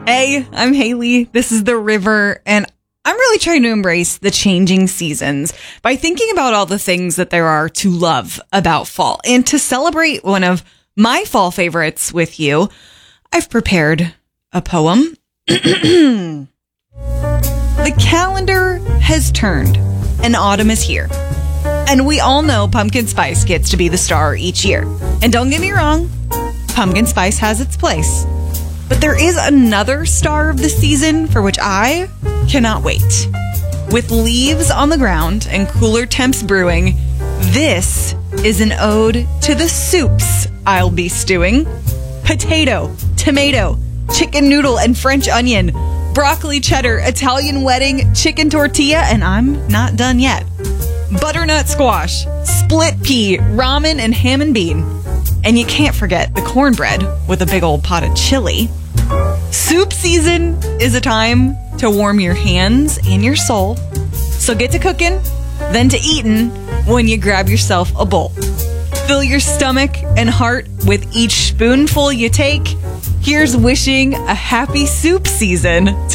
Hey, I'm Haley. This is The River, and I'm really trying to embrace the changing seasons by thinking about all the things that there are to love about fall. And to celebrate one of my fall favorites with you, I've prepared a poem. The calendar has turned, and autumn is here. And we all know pumpkin spice gets to be the star each year. And don't get me wrong, pumpkin spice has its place. But there is another star of the season for which I cannot wait. With leaves on the ground and cooler temps brewing, this is an ode to the soups I'll be stewing. Potato, tomato, chicken noodle and French onion, broccoli cheddar, Italian wedding, chicken tortilla, and I'm not done yet. Butternut squash, split pea, ramen, and ham and bean. And you can't forget the cornbread with a big old pot of chili. Soup season is a time to warm your hands and your soul. So get to cooking, then to eating when you grab yourself a bowl. Fill your stomach and heart with each spoonful you take. Here's wishing a happy soup season